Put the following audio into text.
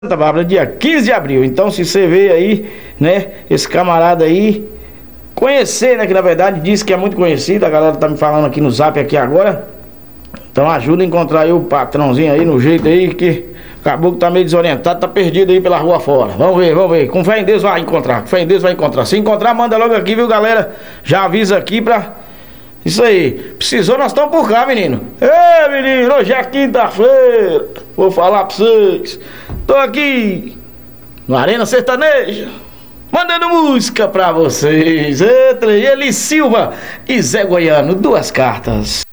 Santa Bárbara, dia 15 de abril. Então, se você vê aí, né, esse camarada aí, conhecer, né, que na verdade disse que é muito conhecido, a galera tá me falando aqui no zap aqui agora. Então ajuda a encontrar aí o patrãozinho aí, no jeito aí, que o caboclo tá meio desorientado, tá perdido aí pela rua fora. Vamos ver, vamos ver. Com fé em Deus vai encontrar, com fé em Deus vai encontrar. Se encontrar, manda logo aqui, viu, galera? Já avisa aqui pra... Isso aí. Precisou, nós estamos por cá, menino. Ei, menino, hoje é quinta-feira. Vou falar pra vocês. Tô aqui no Arena Sertaneja, mandando música pra vocês. Entre Eli Silva e Zé Goiano, duas cartas.